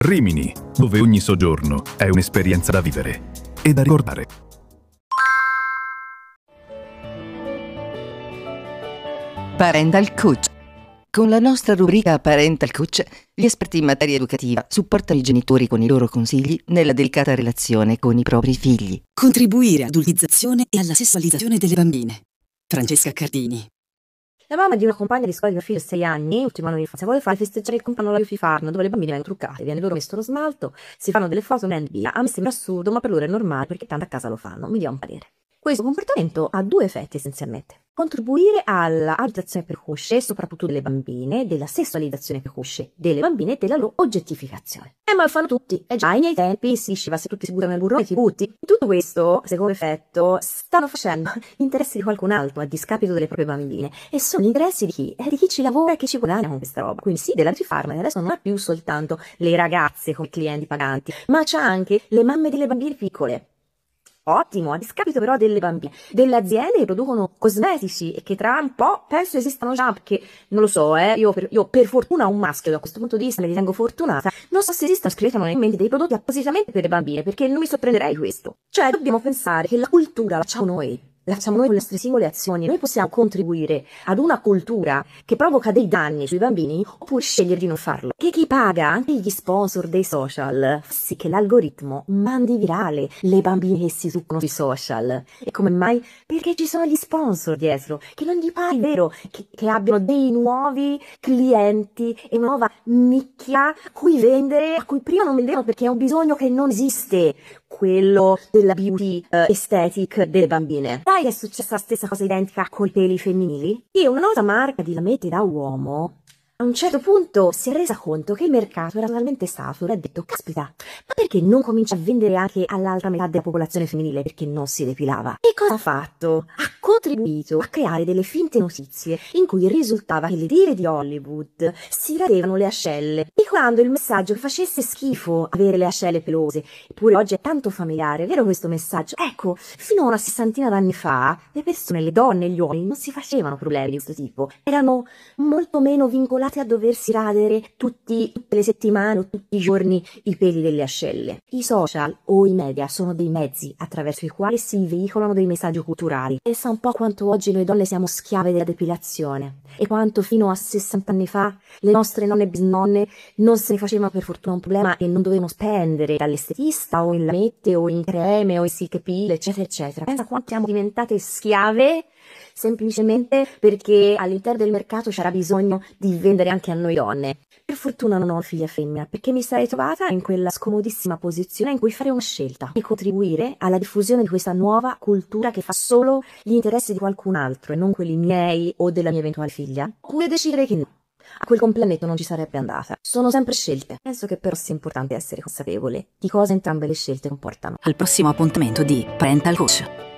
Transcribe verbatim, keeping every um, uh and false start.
Rimini, dove ogni soggiorno è un'esperienza da vivere e da ricordare. Parental Coach. Con la nostra rubrica Parental Coach, gli esperti in materia educativa supportano i genitori con i loro consigli nella delicata relazione con i propri figli. Contribuire all'adultizzazione e alla sessualizzazione delle bambine. Francesca Cardini. La mamma di una compagna di scuola di mio figlio, sei anni, ultimo anno di infanzia, vuole fare festeggiare il compleanno alla Fifarno, dove le bambine vengono truccate, viene loro messo lo smalto, si fanno delle foto, e via. A me sembra assurdo, ma per loro è normale perché tanto a casa lo fanno. Mi dia un parere. Questo comportamento ha due effetti essenzialmente. Contribuire all'agitazione precoce, soprattutto delle bambine, della sessualizzazione precoce delle bambine e della loro oggettificazione. Eh, ma lo fanno tutti. E già ai miei tempi si diceva se tutti si buttano nel burrone ti butti. Tutto questo, secondo effetto, stanno facendo gli interessi di qualcun altro a discapito delle proprie bambine. E sono gli interessi di chi? Eh, di chi ci lavora e chi ci guadagna con questa roba. Quindi sì, della Fifarma adesso non ha più soltanto le ragazze come clienti paganti, ma c'ha anche le mamme delle bambine piccole. Ottimo, a discapito però delle bambine, delle aziende che producono cosmetici e che tra un po' penso esistano già, perché non lo so, eh, io, per, io per fortuna ho un maschio, da questo punto di vista mi ritengo fortunata, non so se esistano, scrivetelo in mente, dei prodotti appositamente per le bambine, perché non mi sorprenderei questo. Cioè dobbiamo pensare che la cultura la facciamo noi. La facciamo noi con le nostre singole azioni. Noi possiamo contribuire ad una cultura che provoca dei danni sui bambini oppure scegliere di non farlo. Che chi paga, anche gli sponsor dei social, fa sì che l'algoritmo mandi virale le bambine che si succono sui social. E come mai? Perché ci sono gli sponsor dietro, che non gli pare vero che, che abbiano dei nuovi clienti e una nuova nicchia a cui vendere, a cui prima non vendevano perché è un bisogno che non esiste, quello della beauty uh, aesthetic delle bambine. Sai che è successa la stessa cosa identica con i peli femminili? Che una nota marca di lamette da uomo a un certo punto si è resa conto che il mercato era totalmente saturo e ha detto caspita, ma perché non comincia a vendere anche all'altra metà della popolazione femminile perché non si depilava? E cosa ha fatto? Ha contribuito a creare delle finte notizie in cui risultava che le dive di Hollywood si radevano le ascelle, veicolando il messaggio che facesse schifo avere le ascelle pelose. Eppure oggi è tanto familiare, vero questo messaggio? Ecco, fino a una sessantina d'anni fa le persone, le donne e gli uomini non si facevano problemi di questo tipo, erano molto meno vincolati a doversi radere tutti, tutte le settimane o tutti i giorni i peli delle ascelle. I social o i media sono dei mezzi attraverso i quali si veicolano dei messaggi culturali. E sa un po' quanto oggi noi donne siamo schiave della depilazione e quanto fino a sessanta anni fa le nostre nonne e bisnonne non se ne facevano per fortuna un problema e non dovevano spendere dall'estetista o in lamette o in creme o in silk peel eccetera eccetera. Pensa quanto siamo diventate schiave semplicemente perché all'interno del mercato c'era bisogno di vendere anche a noi donne. Per fortuna non ho figlia femmina, perché mi sarei trovata in quella scomodissima posizione in cui fare una scelta e contribuire alla diffusione di questa nuova cultura che fa solo gli interessi di qualcun altro e non quelli miei o della mia eventuale figlia, oppure decidere che no, a quel compleanno non ci sarebbe andata. Sono sempre scelte. Penso che però sia importante essere consapevole di cosa entrambe le scelte comportano. Al prossimo appuntamento di Parental Coach.